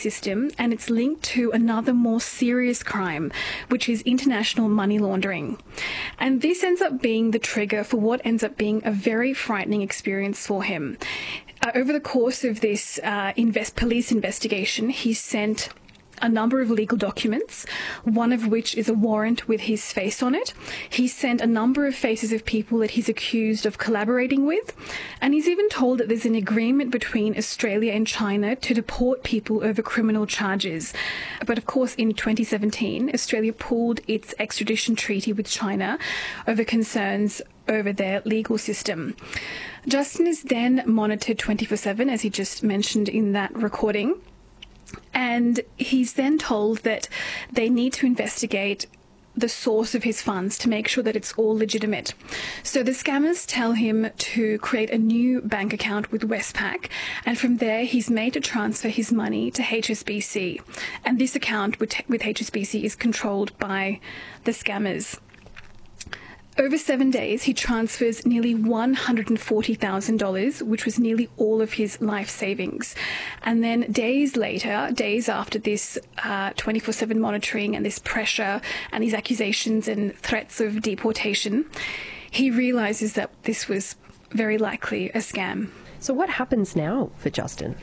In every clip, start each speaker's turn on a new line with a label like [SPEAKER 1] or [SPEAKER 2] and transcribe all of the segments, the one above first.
[SPEAKER 1] system, and it's linked to another more serious crime, which is international money laundering. And this ends up being the trigger for what ends up being a very frightening experience for him. Over the course of this police investigation, he sent a number of legal documents, one of which is a warrant with his face on it. He sent a number of faces of people that he's accused of collaborating with, and he's even told that there's an agreement between Australia and China to deport people over criminal charges. But of course, in 2017, Australia pulled its extradition treaty with China over concerns over their legal system. Justin is then monitored 24/7, as he just mentioned in that recording. And he's then told that they need to investigate the source of his funds to make sure that it's all legitimate. So the scammers tell him to create a new bank account with Westpac, and from there he's made to transfer his money to HSBC. And this account with HSBC is controlled by the scammers. Over 7 days, he transfers nearly $140,000, which was nearly all of his life savings. And then days after this 24/7 monitoring and this pressure and these accusations and threats of deportation, he realises that this was very likely a scam.
[SPEAKER 2] So what happens now for Justin?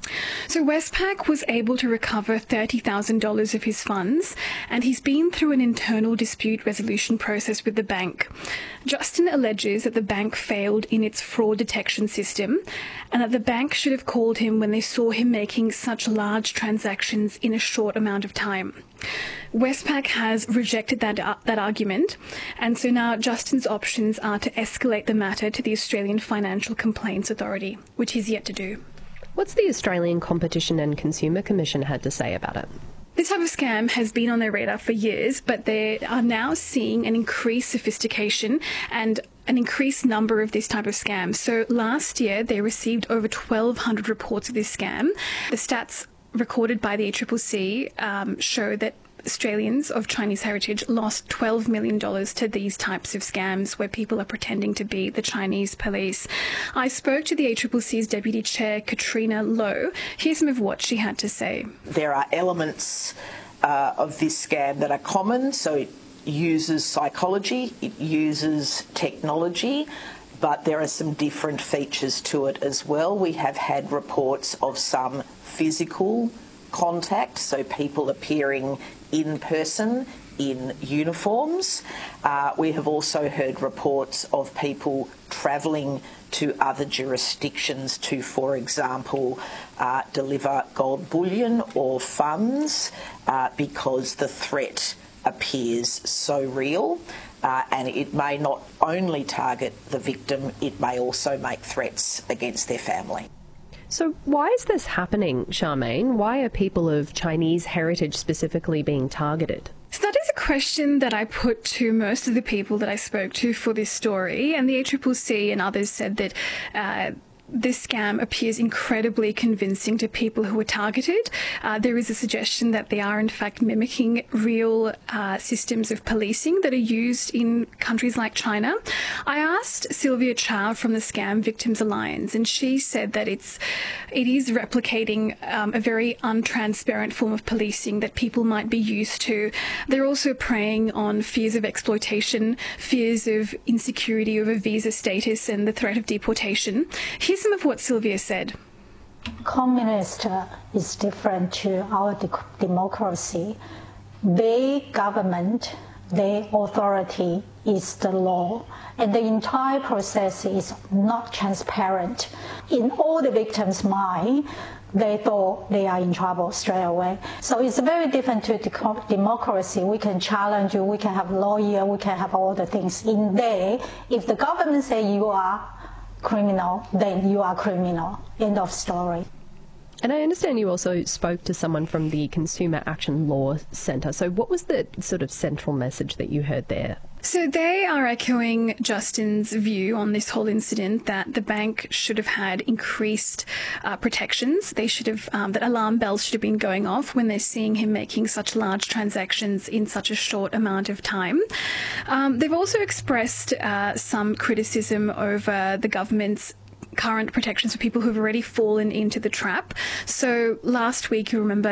[SPEAKER 1] So Westpac was able to recover $30,000 of his funds, and he's been through an internal dispute resolution process with the bank. Justin alleges that the bank failed in its fraud detection system, and that the bank should have called him when they saw him making such large transactions in a short amount of time. Westpac has rejected that argument, and so now Justin's options are to escalate the matter to the Australian Financial Complaints Authority, which he's yet to do.
[SPEAKER 2] What's the Australian Competition and Consumer Commission had to say about it?
[SPEAKER 1] This type of scam has been on their radar for years, but they are now seeing an increased sophistication and an increased number of this type of scams. So last year, they received over 1,200 reports of this scam. The stats recorded by the ACCC show that Australians of Chinese heritage lost $12 million to these types of scams where people are pretending to be the Chinese police. I spoke to the ACCC's Deputy Chair, Katrina Lowe. Here's some of what she had to say.
[SPEAKER 3] There are elements of this scam that are common, so it uses psychology, it uses technology, but there are some different features to it as well. We have had reports of some physical contact, so people appearing in person in uniforms. We have also heard reports of people travelling to other jurisdictions to, for example, deliver gold bullion or funds because the threat appears so real. And it may not only target the victim, it may also make threats against their family.
[SPEAKER 2] So why is this happening, Charmaine? Why are people of Chinese heritage specifically being targeted?
[SPEAKER 1] So that is a question that I put to most of the people that I spoke to for this story, and the ACCC and others said that this scam appears incredibly convincing to people who are targeted. There is a suggestion that they are in fact mimicking real systems of policing that are used in countries like China. I asked Sylvia Chow from the Scam Victims Alliance, and she said that it is replicating a very untransparent form of policing that people might be used to. They're also preying on fears of exploitation, fears of insecurity over visa status and the threat of deportation. Here's some of what Sylvia said.
[SPEAKER 4] Communist is different to our democracy. Their government, their authority is the law, and the entire process is not transparent. In all the victims' mind, they thought they are in trouble straight away. So it's very different to democracy. We can challenge you, we can have lawyer, we can have all the things. In there, if the government say you are criminal, then you are criminal. End of story.
[SPEAKER 2] And I understand you also spoke to someone from the Consumer Action Law Centre. So what was the sort of central message that you heard there?
[SPEAKER 1] So they are echoing Justin's view on this whole incident that the bank should have had increased protections. They should have, that alarm bells should have been going off when they're seeing him making such large transactions in such a short amount of time. They've also expressed some criticism over the government's current protections for people who've already fallen into the trap. So last week, you remember,